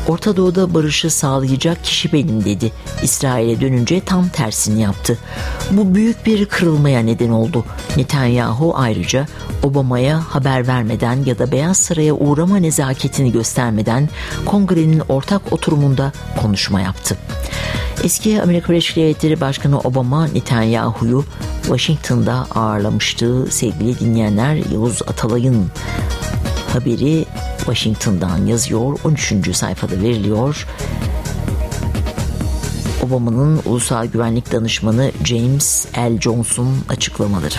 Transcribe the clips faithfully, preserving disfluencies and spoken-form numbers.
Orta Doğu'da barışı sağlayacak kişi benim dedi. İsrail'e dönünce tam tersini yaptı. Bu büyük bir kırılmaya neden oldu. Netanyahu ayrıca Obama'ya haber vermeden ya da Beyaz Saray'a uğrama nezaketini göstermeden Kongre'nin ortak oturumunda konuşma yaptı. Eski Amerika Birleşik Devletleri Başkanı Obama Netanyahu'yu Washington'da ağırlamıştı. Sevgili dinleyenler, Yavuz Atalay'ın haberi Washington'dan yazıyor. on üçüncü sayfada veriliyor. Obama'nın Ulusal Güvenlik Danışmanı James L. Jones'un açıklamaları.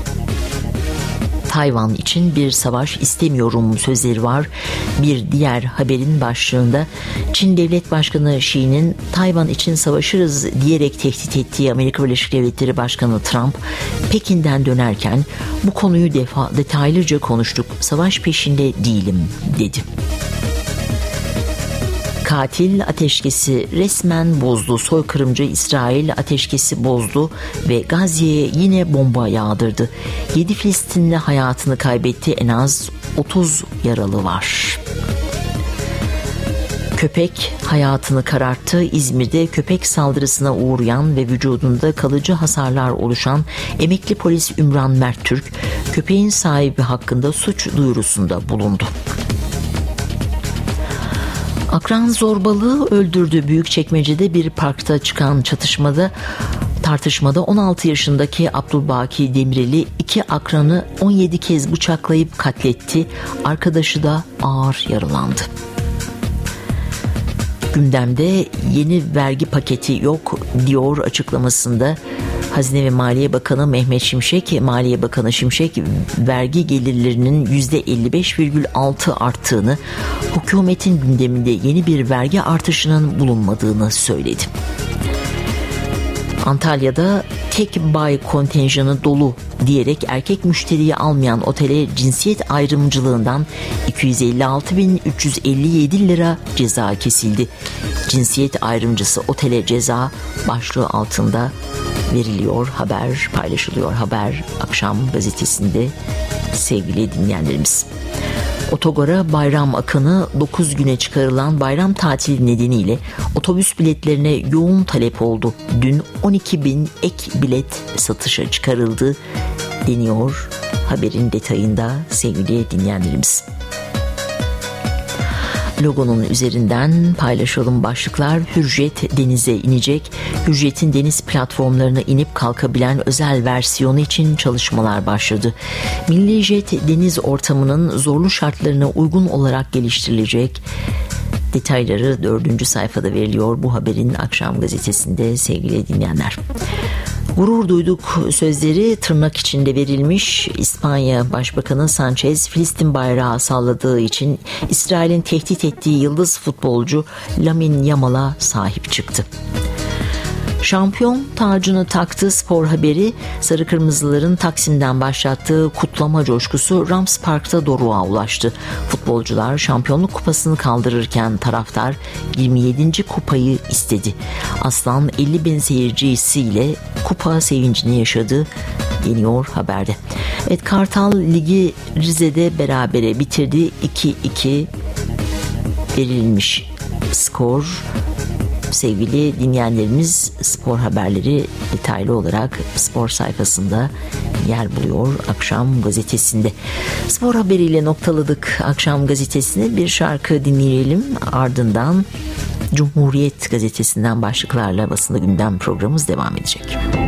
Tayvan için bir savaş istemiyorum sözleri var. Bir diğer haberin başlığında Çin Devlet Başkanı Xi'nin Tayvan için savaşırız diyerek tehdit ettiği Amerika Birleşik Devletleri Başkanı Trump, Pekin'den dönerken bu konuyu defa, detaylıca konuştuk, savaş peşinde değilim dedi. Katil ateşkesi resmen bozdu. Soykırımcı İsrail ateşkesi bozdu ve Gazze'ye yine bomba yağdırdı. yedi Filistinli hayatını kaybetti. En az otuz yaralı var. Köpek hayatını kararttı. İzmir'de köpek saldırısına uğrayan ve vücudunda kalıcı hasarlar oluşan emekli polis Ümran Merttürk, köpeğin sahibi hakkında suç duyurusunda bulundu. Akran zorbalığı öldürdü. Büyükçekmece'de bir parkta çıkan çatışmada tartışmada on altı yaşındaki Abdülbaki Demirel'i iki akranı on yedi kez bıçaklayıp katletti. Arkadaşı da ağır yaralandı. Gündemde yeni vergi paketi yok diyor açıklamasında Hazine ve Maliye Bakanı Mehmet Şimşek. Maliye Bakanı Şimşek vergi gelirlerinin yüzde elli beş virgül altı arttığını, hükümetin gündeminde yeni bir vergi artışının bulunmadığını söyledi. Antalya'da tek bay kontenjanı dolu diyerek erkek müşteriyi almayan otele cinsiyet ayrımcılığından iki yüz elli altı bin üç yüz elli yedi lira ceza kesildi. Cinsiyet ayrımcısı otele ceza başlığı altında veriliyor, haber paylaşılıyor. Haber Akşam gazetesinde sevgili dinleyenlerimiz. Otogara bayram akını dokuz güne çıkarılan bayram tatili nedeniyle otobüs biletlerine yoğun talep oldu. Dün on iki bin ek bilet satışa çıkarıldı deniyor haberin detayında sevgili dinleyenlerimiz. Logonun üzerinden paylaşalım başlıklar. Hürjet denize inecek. Hürjet'in deniz platformlarına inip kalkabilen özel versiyonu için çalışmalar başladı. Milli Jet deniz ortamının zorlu şartlarına uygun olarak geliştirilecek. Detayları dördüncü sayfada veriliyor bu haberin Akşam gazetesinde sevgili dinleyenler. Gurur duyduk sözleri tırnak içinde verilmiş. İspanya Başbakanı Sanchez, Filistin bayrağı salladığı için İsrail'in tehdit ettiği yıldız futbolcu Lamine Yamal'a sahip çıktı. Şampiyon tacını taktı spor haberi. Sarı Kırmızıların Taksim'den başlattığı kutlama coşkusu Rams Park'ta doruğa ulaştı. Futbolcular şampiyonluk kupasını kaldırırken taraftar yirmi yedinci kupayı istedi. Aslan elli bin seyircisiyle kupa sevincini yaşadı deniyor haberde. Evet, Kartal Ligi Rize'de berabere bitirdi. iki iki verilmiş skor. Sevgili dinleyenlerimiz, spor haberleri detaylı olarak spor sayfasında yer buluyor Akşam gazetesinde. Spor haberiyle noktaladık Akşam gazetesini. Bir şarkı dinleyelim, ardından Cumhuriyet gazetesinden başlıklarla basılı gündem programımız devam edecek.